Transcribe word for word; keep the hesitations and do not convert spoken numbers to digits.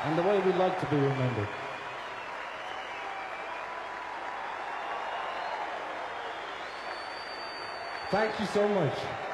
and the way we like to be remembered. Thank you so much.